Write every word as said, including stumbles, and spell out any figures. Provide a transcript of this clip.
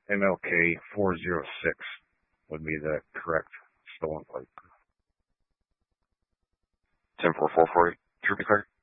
M L K four zero six would be the correct stolen plate. ten four four four, Trooper clear.